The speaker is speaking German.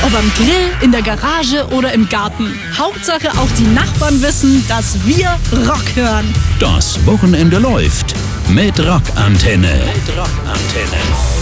Ob am Grill, in der Garage oder im Garten. Hauptsache auch die Nachbarn wissen, dass wir Rock hören. Das Wochenende läuft mit Rockantenne.